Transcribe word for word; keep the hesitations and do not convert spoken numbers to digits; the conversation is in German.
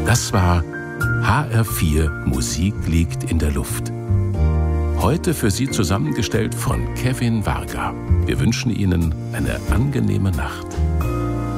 Das war H R vier Musik liegt in der Luft. Heute für Sie zusammengestellt von Kevin Varga. Wir wünschen Ihnen eine angenehme Nacht.